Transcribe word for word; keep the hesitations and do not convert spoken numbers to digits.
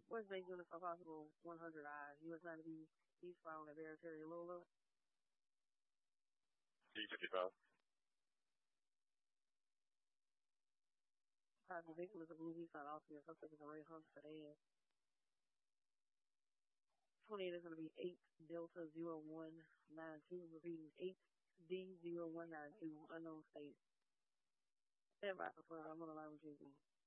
West Bay Unit for Possible one hundred I. U S ninety eastbound at Barry Lola. D fifty-five. Possible vehicle is a blue Nissan Altima. Suspect is a Ray Hunt sedan. twenty-eight is going to be eight Delta zero one nine two. Repeating eight D zero one nine two. Unknown state. Stand by for further. I'm on the line with J B.